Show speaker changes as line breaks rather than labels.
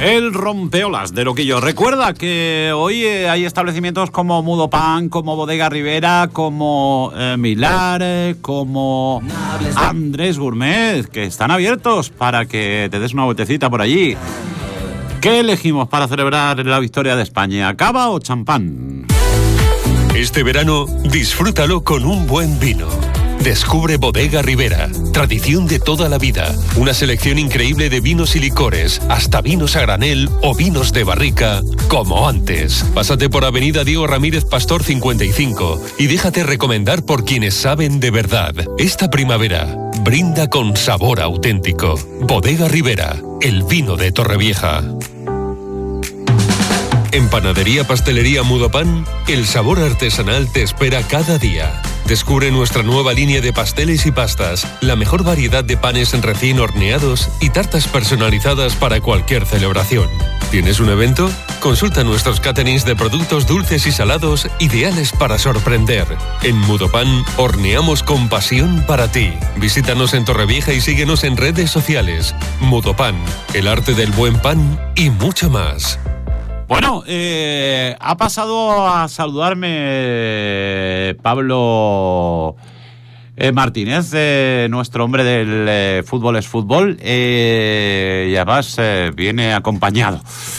El rompeolas de Loquillo. Recuerda que hoy hay establecimientos como Mudo Pan, como Bodega Rivera, como Milar, como Andrés Gourmet, que están abiertos para que te des una vueltecita por allí. ¿Qué elegimos para celebrar la victoria de España? ¿Cava o champán?
Este verano, disfrútalo con un buen vino. Descubre Bodega Rivera, tradición de toda la vida. Una selección increíble de vinos y licores, hasta vinos a granel o vinos de barrica, como antes. Pásate por Avenida Diego Ramírez Pastor 55 y déjate recomendar por quienes saben de verdad. Esta primavera, brinda con sabor auténtico. Bodega Rivera, el vino de Torrevieja. En Panadería Pastelería Mudo Pan, el sabor artesanal te espera cada día. Descubre nuestra nueva línea de pasteles y pastas, la mejor variedad de panes recién horneados y tartas personalizadas para cualquier celebración. ¿Tienes un evento? Consulta nuestros caterings de productos dulces y salados ideales para sorprender. En Mudo Pan, horneamos con pasión para ti. Visítanos en Torrevieja y síguenos en redes sociales. Mudo Pan, el arte del buen pan y mucho más.
Bueno, ha pasado a saludarme Pablo Martínez, nuestro hombre del Fútbol es Fútbol, y además viene acompañado.